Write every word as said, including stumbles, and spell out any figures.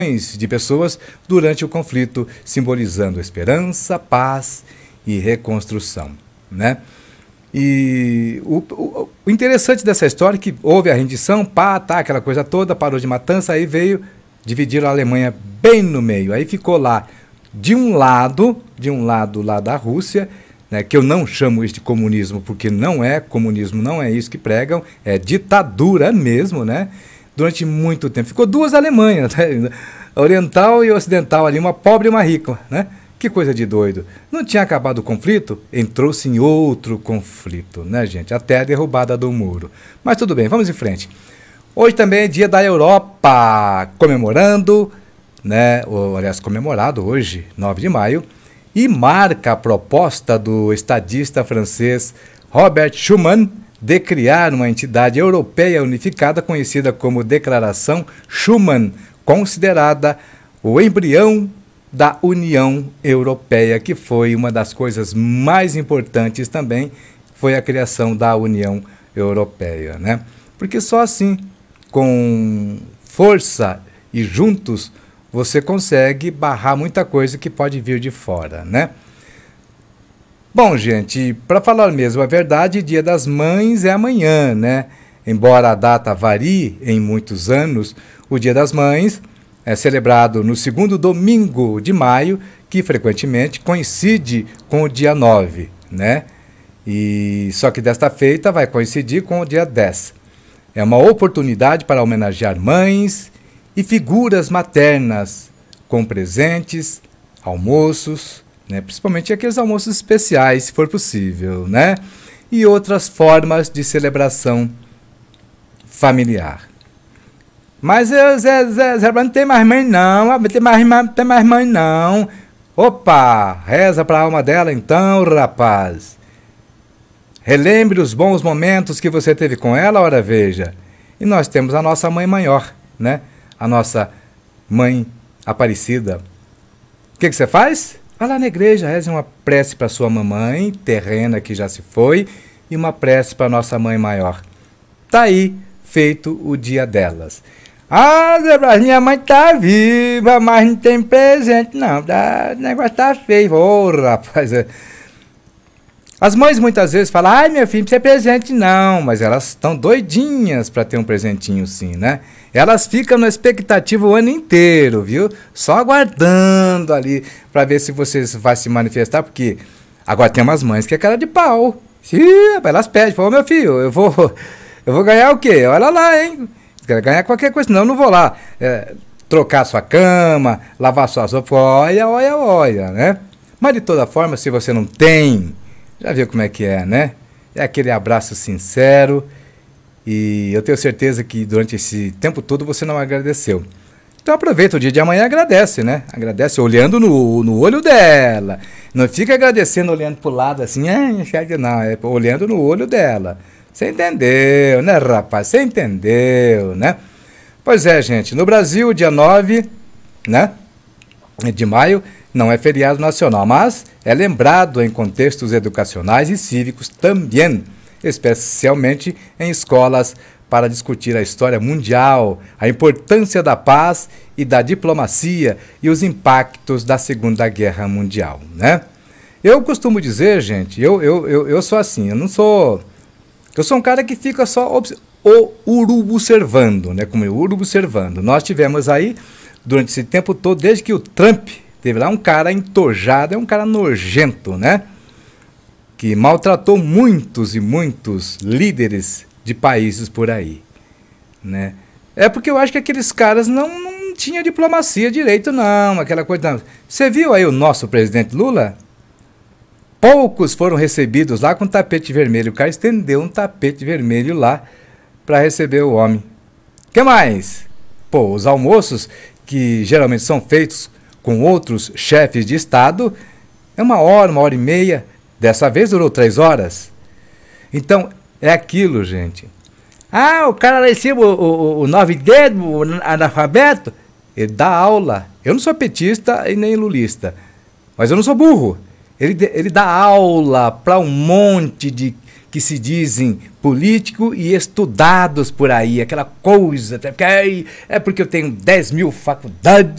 de pessoas durante o conflito, simbolizando esperança, paz e reconstrução, né? E o, o, o interessante dessa história é que houve a rendição, pá, tá, aquela coisa toda, parou de matança, aí veio, dividiram a Alemanha bem no meio, aí ficou lá, de um lado, de um lado lá da Rússia, né, que eu não chamo isso de comunismo, porque não é comunismo, não é isso que pregam, é ditadura mesmo, né? Durante muito tempo. Ficou duas Alemanhas, né? Oriental e ocidental ali, uma pobre e uma rica, né? Que coisa de doido. Não tinha acabado o conflito? Entrou-se em outro conflito, né, gente? Até a derrubada do muro. Mas tudo bem, vamos em frente. Hoje também é dia da Europa, comemorando, né? Ou, aliás, comemorado hoje, nove de maio, e marca a proposta do estadista francês Robert Schuman de criar uma entidade europeia unificada conhecida como Declaração Schuman, considerada o embrião da União Europeia, que foi uma das coisas mais importantes também, foi a criação da União Europeia, né? Porque só assim, com força e juntos, você consegue barrar muita coisa que pode vir de fora, né? Bom, gente, para falar mesmo a verdade, Dia das Mães é amanhã, né? Embora a data varie em muitos anos, o Dia das Mães é celebrado no segundo domingo de maio, que frequentemente coincide com o dia nove, né? E só que desta feita vai coincidir com o dia dez. É uma oportunidade para homenagear mães e figuras maternas com presentes, almoços, né? Principalmente aqueles almoços especiais, se for possível, né? E outras formas de celebração familiar. Mas Zé, Zé, Zé, não tem mais mãe não, não tem mais, não tem mais mãe não. Opa, reza para a alma dela então, rapaz. Relembre os bons momentos que você teve com ela, ora veja. E nós temos a nossa mãe maior, né? A nossa mãe Aparecida. O que, que você faz? Vai lá na igreja, reze uma prece para sua mamãe, terrena que já se foi, e uma prece para nossa mãe maior. Tá aí, feito o dia delas. Ah, Zé Brás, minha mãe tá viva, mas não tem presente, não. Tá, o negócio tá feio. Ô, oh, rapaz. As mães muitas vezes falam, ai, meu filho, não precisa presente, não. Mas elas estão doidinhas para ter um presentinho, sim, né? Elas ficam na expectativa o ano inteiro, viu? Só aguardando ali para ver se você vai se manifestar, porque agora tem umas mães que é cara de pau. Ih, elas pedem, falam, meu filho, eu vou, eu vou ganhar o quê? Olha lá, hein? Quero ganhar qualquer coisa, não, eu não vou lá é, trocar sua cama, lavar suas roupas, olha, olha, olha, né? Mas de toda forma, se você não tem, já viu como é que é, né? É aquele abraço sincero e eu tenho certeza que durante esse tempo todo você não agradeceu. Então aproveita o dia de amanhã e agradece, né? Agradece olhando no, no olho dela. Não fica agradecendo olhando pro lado assim, ah, não, é olhando no olho dela. Você entendeu, né, rapaz? Você entendeu, né? Pois é, gente. No Brasil, dia nove, né, de maio, não é feriado nacional, mas é lembrado em contextos educacionais e cívicos também, especialmente em escolas, para discutir a história mundial, a importância da paz e da diplomacia e os impactos da Segunda Guerra Mundial, né? Eu costumo dizer, gente, eu, eu, eu, eu sou assim, eu não sou... Eu sou um cara que fica só o urubu observando, né? Como o urubu observando. Nós tivemos aí, durante esse tempo todo, desde que o Trump teve lá, um cara entojado, é um cara nojento, né? Que maltratou muitos e muitos líderes de países por aí, né? É porque eu acho que aqueles caras não, não tinham diplomacia direito, não, aquela coisa. Não. Você viu aí o nosso presidente Lula? Poucos foram recebidos lá com tapete vermelho. O cara estendeu um tapete vermelho lá para receber o homem. O que mais? Pô, os almoços, que geralmente são feitos com outros chefes de Estado, é uma hora, uma hora e meia. Dessa vez durou três horas. Então, é aquilo, gente. Ah, o cara lá em cima, o, o, o nove dedos, o analfabeto, ele dá aula. Eu não sou petista e nem lulista, mas eu não sou burro. Ele, ele dá aula para um monte de que se dizem políticos e estudados por aí, aquela coisa, até porque, é porque eu tenho dez mil faculdades,